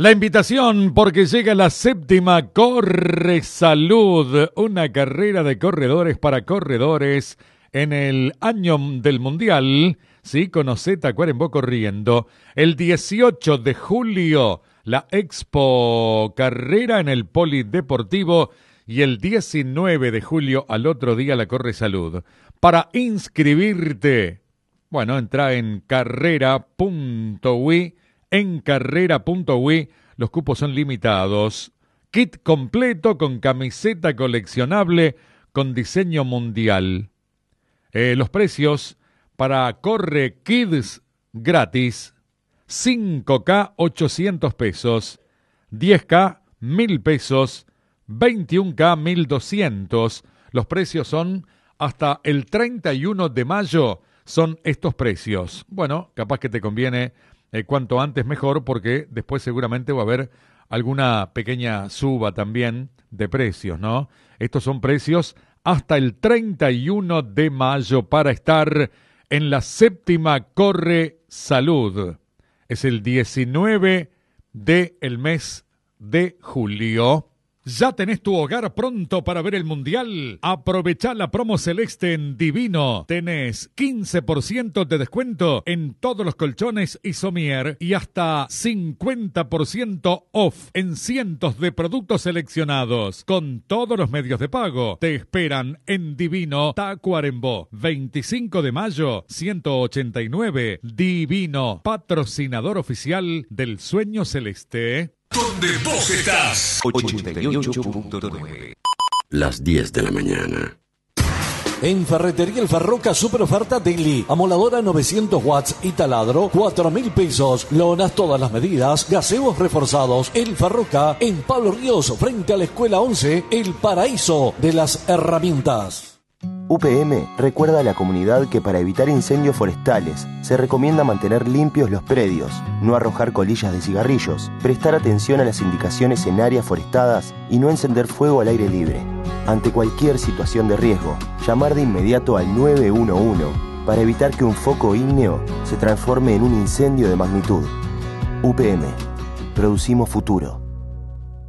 La invitación porque llega la 7ª Corre Salud, una carrera de corredores para corredores en el año del Mundial, ¿sí? Conocé Tacuarembó corriendo. El 18 de julio, la Expo Carrera en el Polideportivo y el 19 de julio, al otro día, la Corre Salud. Para inscribirte, bueno, entra en carrera.ui. En carrera.ui, los cupos son limitados. Kit completo con camiseta coleccionable con diseño mundial. Los precios para Corre Kids gratis: 5K 800 pesos, 10K 1000 pesos, 21K 1200. Los precios son hasta el 31 de mayo. Son estos precios. Bueno, capaz que te conviene cuanto antes mejor, porque después seguramente va a haber alguna pequeña suba también de precios, ¿no? Estos son precios hasta el 31 de mayo para estar en la 7ª Corre Salud. Es el 19 del mes de julio. ¿Ya tenés tu hogar pronto para ver el Mundial? Aprovechá la promo celeste en Divino. Tenés 15% de descuento en todos los colchones y somier y hasta 50% off en cientos de productos seleccionados. Con todos los medios de pago. Te esperan en Divino, Tacuarembó. 25 de mayo, 189. Divino, patrocinador oficial del Sueño Celeste. Donde vos estás. 88.9. Las 10 de la mañana. En Ferretería El Farroca, super oferta daily. Amoladora 900 watts y taladro, 4.000 pesos. Lonas todas las medidas, gaseos reforzados. El Farroca, en Pablo Ríos, frente a la Escuela 11, el paraíso de las herramientas. UPM recuerda a la comunidad que para evitar incendios forestales se recomienda mantener limpios los predios, no arrojar colillas de cigarrillos, prestar atención a las indicaciones en áreas forestadas y no encender fuego al aire libre. Ante cualquier situación de riesgo, llamar de inmediato al 911 para evitar que un foco ígneo se transforme en un incendio de magnitud. UPM. Producimos futuro.